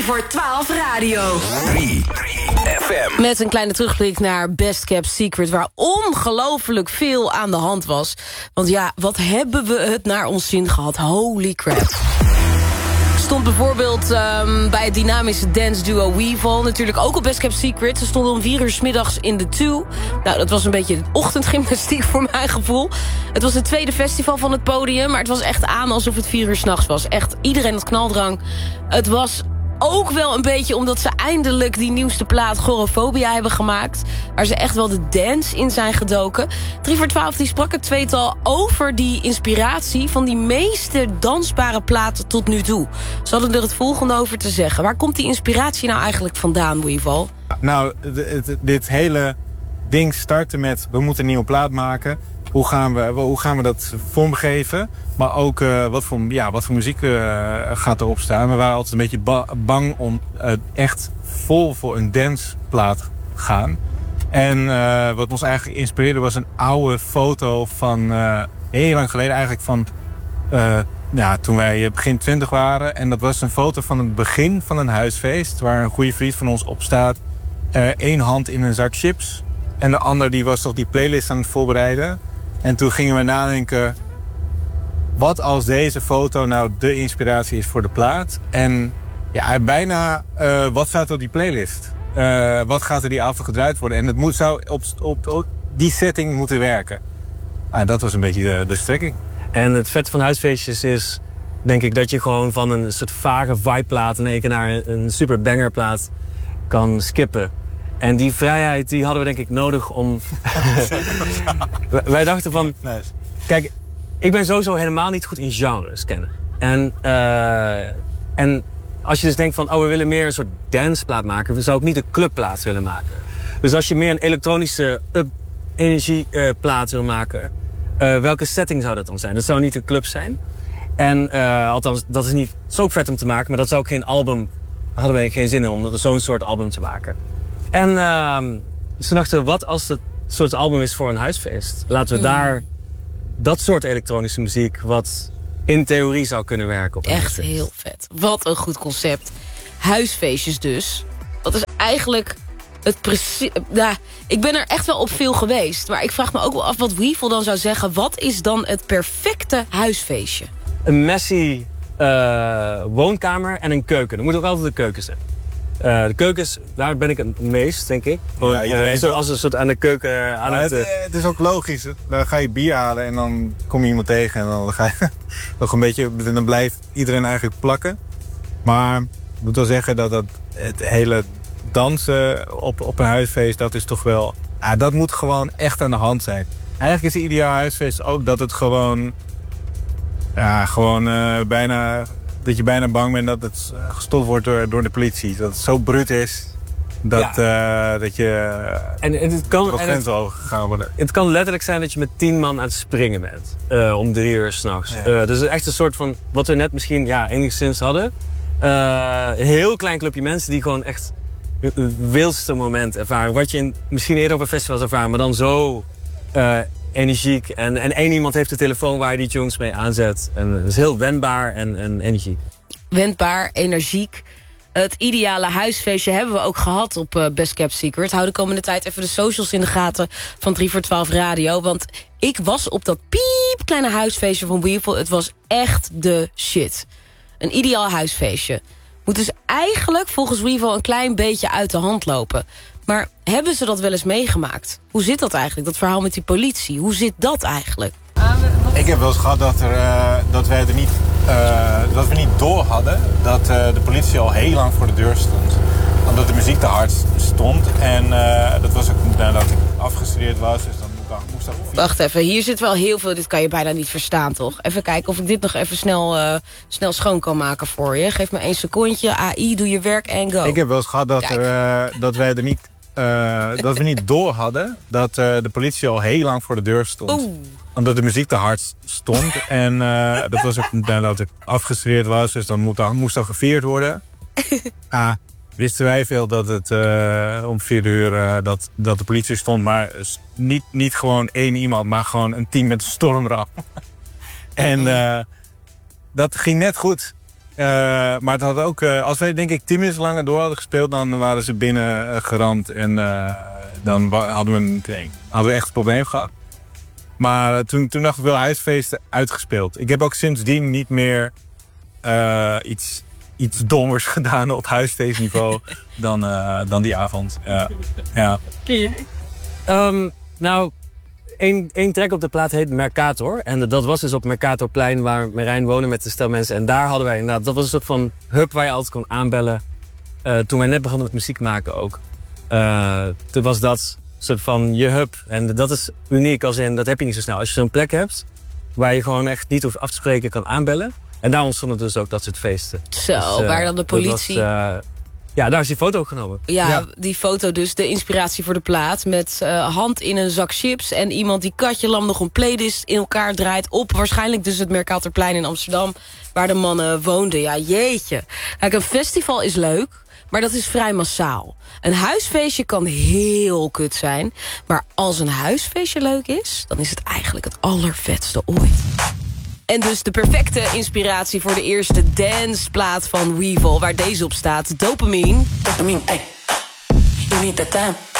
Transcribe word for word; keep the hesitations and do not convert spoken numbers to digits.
drie voor twaalf Radio. drie F M. Met een kleine terugblik naar Best Kept Secret, waar ongelooflijk veel aan de hand was. Want ja, wat hebben we het naar ons zin gehad. Holy crap. Stond bijvoorbeeld um, bij het dynamische dance duo Weevil natuurlijk ook op Best Kept Secret. Ze stonden om vier uur 's middags in de Two. Nou, dat was een beetje ochtendgymnastiek voor mijn gevoel. Het was het tweede festival van het podium, maar het was echt aan alsof het vier uur 's nachts was. Echt, iedereen had knaldrang. Het was ook wel een beetje omdat ze eindelijk die nieuwste plaat Chorophobia hebben gemaakt, waar ze echt wel de dance in zijn gedoken. drie voor twaalf die sprak het tweetal over die inspiratie van die meeste dansbare platen tot nu toe. Ze hadden er het volgende over te zeggen. Waar komt die inspiratie nou eigenlijk vandaan, Weevil? Nou, dit hele ding startte met, we moeten een nieuwe plaat maken. Hoe gaan we, hoe gaan we dat vormgeven? Maar ook uh, wat, voor, ja, wat voor muziek uh, gaat erop staan. We waren altijd een beetje ba- bang om uh, echt vol voor een danceplaat te gaan. En uh, wat ons eigenlijk inspireerde was een oude foto van uh, heel lang geleden eigenlijk van uh, ja, toen wij begin twintig waren. En dat was een foto van het begin van een huisfeest waar een goede vriend van ons op staat. Eén uh, hand in een zak chips. En de ander die was toch die playlist aan het voorbereiden. En toen gingen we nadenken, wat als deze foto nou de inspiratie is voor de plaat? En ja, bijna, uh, wat staat op die playlist? Uh, wat gaat er die avond gedraaid worden? En het moet, zou op, op, op die setting moeten werken. Ah, dat was een beetje de, de strekking. En het vet van huisfeestjes is, denk ik, dat je gewoon van een soort vage vibeplaat in één keer naar een, een super bangerplaat kan skippen. En die vrijheid die hadden we denk ik nodig om... Wij dachten van... Nice. Kijk, ik ben sowieso helemaal niet goed in genres kennen. En, uh, en als je dus denkt van... oh, we willen meer een soort danceplaat maken... dan zou ik niet een clubplaat willen maken. Dus als je meer een elektronische up-energieplaat wil maken... Uh, welke setting zou dat dan zijn? Dat zou niet een club zijn. En uh, althans, dat is niet zo vet om te maken... maar dat zou ook geen album... daar hadden we geen zin in om zo'n soort album te maken. En uh, dus toen dachten we, wat als het soort album is voor een huisfeest? Laten we mm. daar dat soort elektronische muziek, wat in theorie zou kunnen werken op een Echt huisfeest. heel vet. Wat een goed concept. Huisfeestjes dus. Dat is eigenlijk het precies... Nou, ik ben er echt wel op veel geweest. Maar ik vraag me ook wel af wat Weevil dan zou zeggen. Wat is dan het perfecte huisfeestje? Een messy uh, woonkamer en een keuken. Er moet ook altijd een keuken zijn. Uh, de keukens, daar ben ik het meest, denk ik. Ja, iedereen uh, als een soort aan de keuken... Aan ja, het, het, het is ook logisch. Dan ga je bier halen en dan kom je iemand tegen... en dan ga je nog een beetje... dan blijft iedereen eigenlijk plakken. Maar ik moet wel zeggen dat, dat het hele dansen op, op een huisfeest... dat is toch wel... Ja, dat moet gewoon echt aan de hand zijn. Eigenlijk is het ideaal huisfeest ook dat het gewoon... ja, gewoon uh, bijna... dat je bijna bang bent dat het gestopt wordt door, door de politie. Dat het zo bruut is dat, ja. uh, dat je en, en het kan, op grenzen overgegaan worden. Het kan letterlijk zijn dat je met tien man aan het springen bent. Uh, om drie uur s'nachts. Ja. Uh, dus echt een soort van, wat we net misschien ja, enigszins hadden. Uh, een heel klein clubje mensen die gewoon echt het wildste moment ervaren. Wat je in, misschien eerder op een festival ervaren, maar dan zo... Uh, energiek. En, en één iemand heeft de telefoon waar je die tunes mee aanzet. En het is heel wendbaar en, en energiek. Wendbaar, energiek. Het ideale huisfeestje hebben we ook gehad op uh, Best Kept Secret. Hou de komende tijd even de socials in de gaten van drie voor twaalf Radio. Want ik was op dat piep kleine huisfeestje van Weevil. Het was echt de shit. Een ideaal huisfeestje. Moet dus eigenlijk volgens Weevil een klein beetje uit de hand lopen. Maar hebben ze dat wel eens meegemaakt? Hoe zit dat eigenlijk, dat verhaal met die politie? Hoe zit dat eigenlijk? Ik heb wel eens gehad dat, er, uh, dat, wij er niet, uh, dat we niet door hadden... dat uh, de politie al heel lang voor de deur stond. Omdat de muziek te hard stond. En uh, dat was ook nadat ik afgestudeerd was. Dus dan moest dat... Wacht even, hier zit wel heel veel... Dit kan je bijna niet verstaan, toch? Even kijken of ik dit nog even snel, uh, snel schoon kan maken voor je. Geef me één secondje. A I, doe je werk en go. Ik heb wel eens gehad dat, er, uh, dat wij er niet... Uh, dat we niet door hadden dat uh, de politie al heel lang voor de deur stond. Oeh. Omdat de muziek te hard stond. En uh, dat was ook nadat ik afgestudeerd was. Dus dan moest, dan moest dat gevierd worden. Ah, wisten wij veel dat het uh, om vier uur uh, dat, dat de politie stond. Maar niet, niet gewoon één iemand, maar gewoon een team met een stormram. En uh, dat ging net goed. Uh, maar het had ook, uh, als wij denk ik tien minuten langer door hadden gespeeld, dan waren ze binnen uh, gerand en uh, dan hadden we, een, hadden we echt een probleem gehad. Maar uh, toen, toen dacht ik wel huisfeesten uitgespeeld. Ik heb ook sindsdien niet meer uh, iets, iets dommers gedaan op huisfeestniveau dan, uh, dan die avond. Uh, ja. Um, nou, één, één track op de plaat heet Mercator. En dat was dus op Mercatorplein waar Marijn woonde met een stel mensen. En daar hadden wij inderdaad, dat was een soort van hub waar je altijd kon aanbellen. Uh, toen wij net begonnen met muziek maken ook. Uh, toen was dat soort van je hub. En dat is uniek als in, dat heb je niet zo snel. Als je zo'n plek hebt waar je gewoon echt niet hoeft af te spreken, kan aanbellen. En daar ontstonden dus ook dat soort feesten. Zo, dus, uh, waar dan de politie... Was, uh, ja, daar is die foto genomen. Ja, ja, die foto dus, de inspiratie voor de plaat. Met uh, hand in een zak chips. En iemand die Katje Lam nog een playlist in elkaar draait. Op waarschijnlijk dus het Mercatorplein in Amsterdam. Waar de mannen woonden. Ja, jeetje. Kijk, een festival is leuk. Maar dat is vrij massaal. Een huisfeestje kan heel kut zijn. Maar als een huisfeestje leuk is, dan is het eigenlijk het allervetste ooit. En dus de perfecte inspiratie voor de eerste danceplaat van Weevil, waar deze op staat, Dopamine. Dopamine, ey. You need that time.